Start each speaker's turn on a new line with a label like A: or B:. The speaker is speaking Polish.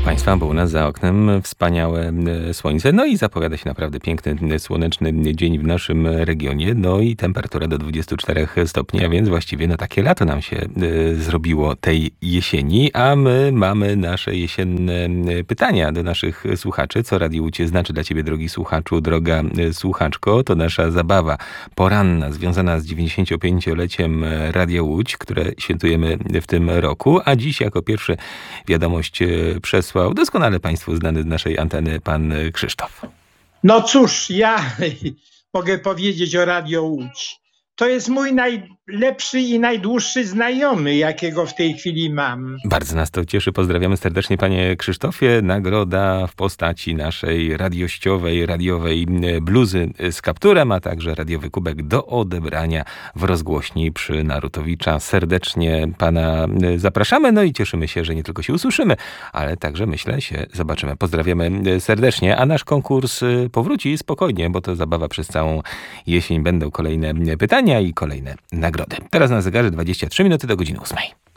A: Państwa, bo u nas za oknem wspaniałe słońce, no i zapowiada się naprawdę piękny, słoneczny dzień w naszym regionie, no i temperatura do 24 stopni, a więc właściwie takie lato nam się zrobiło tej jesieni, a my mamy nasze jesienne pytania do naszych słuchaczy. Co Radio Łódź znaczy dla ciebie, drogi słuchaczu, droga słuchaczko? To nasza zabawa poranna związana z 95-leciem Radia Łódź, które świętujemy w tym roku, a dziś jako pierwszy wiadomość przesłał doskonale Państwu znany z naszej anteny pan Krzysztof.
B: No cóż, ja mogę powiedzieć o Radio Łódź. To jest mój najlepszy i najdłuższy znajomy, jakiego w tej chwili mam.
A: Bardzo nas to cieszy. Pozdrawiamy serdecznie, panie Krzysztofie. Nagroda w postaci naszej radiowej bluzy z kapturem, a także radiowy kubek do odebrania w rozgłośni przy Narutowicza. Serdecznie pana zapraszamy, no i cieszymy się, że nie tylko się usłyszymy, ale także, myślę, się zobaczymy. Pozdrawiamy serdecznie, a nasz konkurs powróci spokojnie, bo to zabawa przez całą jesień. Będą kolejne pytania i kolejne nagrody. Teraz na zegarze 23 minuty do godziny 8.